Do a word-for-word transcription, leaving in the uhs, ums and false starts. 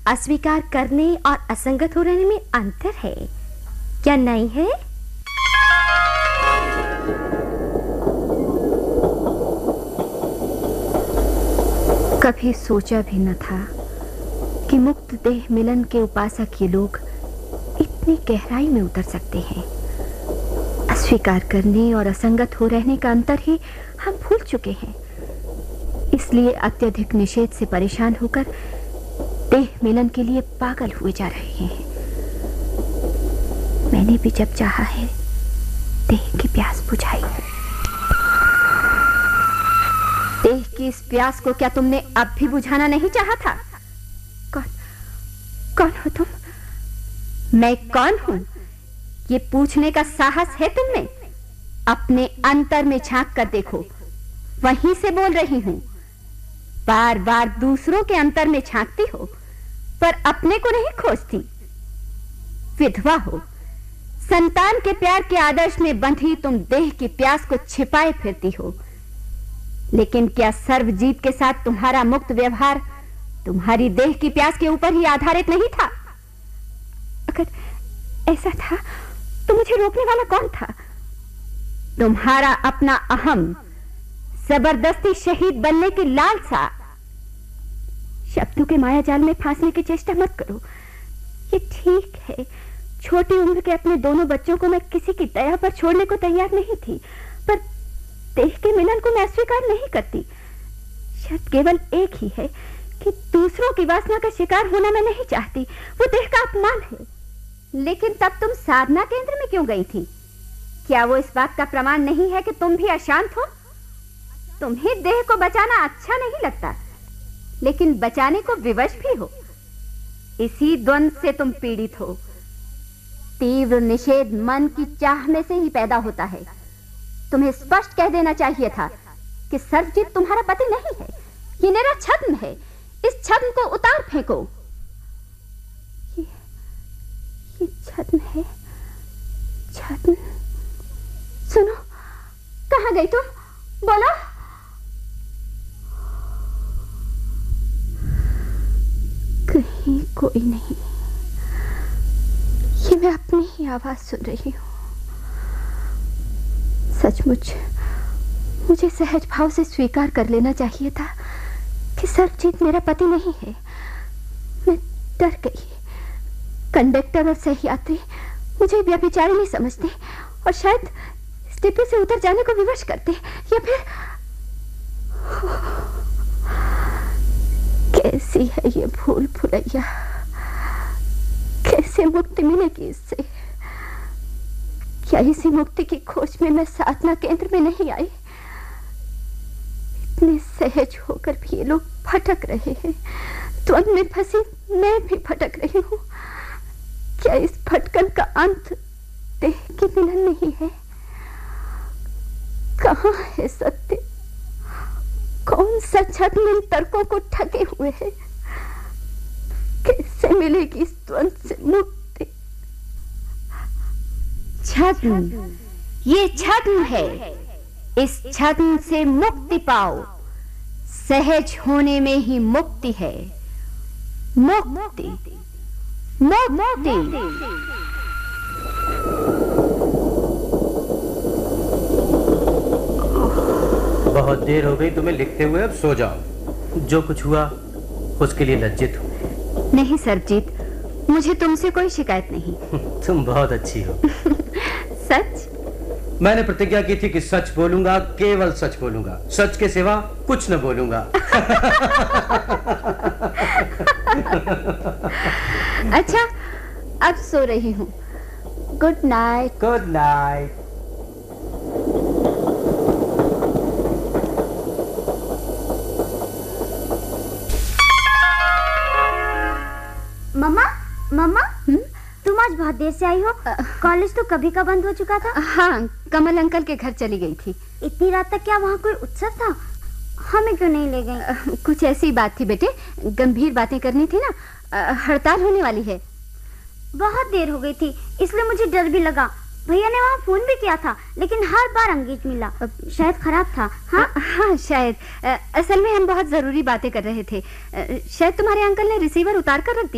अस्वीकार करने और असंगत हो रहने में अंतर है, क्या नहीं है? कभी सोचा भी न था कि मुक्त देह मिलन के उपासक ये लोग इतनी गहराई में उतर सकते हैं। अस्वीकार करने और असंगत हो रहने का अंतर ही हम भूल चुके हैं। इसलिए अत्यधिक निषेध से परेशान होकर देह मिलन के लिए पागल हुए जा रहे हैं। मैंने भी जब चाहा है देह की प्यास बुझाई है। देह की इस प्यास को क्या तुमने अब भी बुझाना नहीं चाहा था? कौन कौन हो तुम? मैं कौन हूं ये पूछने का साहस है तुम में? अपने अंतर में झांक कर देखो, वहीं से बोल रही हूं। बार बार दूसरों के अंतर में झांकती हो पर अपने को नहीं खोजती। विधवा हो, संतान के प्यार के आदर्श में बंधी तुम देह की प्यास को छिपाए फिरती हो। लेकिन क्या सर्वजीत के साथ तुम्हारा मुक्त व्यवहार तुम्हारी देह की प्यास के ऊपर ही आधारित नहीं था? अगर ऐसा था तो मुझे रोकने वाला कौन था? तुम्हारा अपना अहम, जबरदस्ती शहीद बनने की लालसा। शब्दों के माया जाल में फांसने की चेष्टा मत करो। ये ठीक है, छोटी उम्र के अपने दोनों बच्चों को मैं किसी की दया पर छोड़ने को तैयार नहीं थी, पर देह के मिलन को मैं अस्वीकार नहीं करती। शर्त केवल एक ही है कि दूसरों की वासना का शिकार होना मैं नहीं चाहती। वो देह का अपमान है। लेकिन तब तुम साधना केंद्र में क्यों गई थी? क्या वो इस बात का प्रमाण नहीं है कि तुम भी अशांत हो? तुम्हें देह को बचाना अच्छा नहीं लगता, लेकिन बचाने को विवश भी हो। इसी द्वंद्व से तुम पीड़ित हो। तीव्र निषेध मन की चाह में से ही पैदा होता है। तुम्हें स्पष्ट कह देना चाहिए था कि सर्वजीत तुम्हारा पति नहीं है, ये मेरा छद्म है। इस छद्म को उतार फेंको। ये, ये छद्म है, छद्म। सुनो, कहां गई तुम? बोलो। कहीं कोई नहीं, ये मैं अपनी ही आवाज सुन रही हूं। सचमुच मुझे सहज भाव से स्वीकार कर लेना चाहिए था कि सर्वजीत मेरा पति नहीं है। मैं डर गई। कंडक्टर और सहयात्री मुझे व्यभिचारिणी समझते और शायद इस डिब्बे से उतर जाने को विवश करते, या फिर कैसी है ये भूल भुलैया? कैसे मुक्ति मिलेगी इससे? क्या इसी मुक्ति की खोज में मैं साधना केंद्र में नहीं आई? इतने सहज होकर भी ये लोग भटक रहे हैं। द्वंद्व में फंसी मैं भी भटक रही हूँ। क्या इस भटकन का अंत देह के मिलन नहीं है? कहाँ है सत्य? कौन सा छद्म इन तर्कों को ठगे हुए है? कैसे मिलेगी इस द्वंद्व से मुक्ति? छद्म, ये छद्म है। इस छद्म से मुक्ति पाओ। सहज होने में ही मुक्ति है। मुक्ति, मुक्ति। बहुत देर हो गई तुम्हें लिखते हुए, अब सो जाओ। जो कुछ हुआ उसके लिए लज्जित हो। नहीं सर्वजीत, मुझे तुमसे कोई शिकायत नहीं। तुम बहुत अच्छी हो। सच? मैंने प्रतिज्ञा की थी कि सच बोलूंगा, केवल सच बोलूंगा, सच के सिवा कुछ न बोलूंगा। अच्छा, अब सो रही हूँ। Good night. Good night. मम्मा, मम्मा, तुम आज बहुत देर से आई हो। कॉलेज तो कभी का बंद हो चुका था। हाँ, कमल अंकल के घर चली गई थी। इतनी रात तक क्या वहाँ कोई उत्सव था? हमें क्यों नहीं ले गई? कुछ ऐसी बात थी बेटे, गंभीर बातें करनी थी ना। हड़ताल होने वाली है। बहुत देर हो गई थी, इसलिए मुझे डर भी लगा। भैया ने वहाँ फोन भी किया था, लेकिन हर बार अंगेज मिला। शायद खराब था। हाँ हाँ शायद। असल में हम बहुत जरूरी बातें कर रहे थे। शायद तुम्हारे अंकल ने रिसीवर उतार कर रख दिया।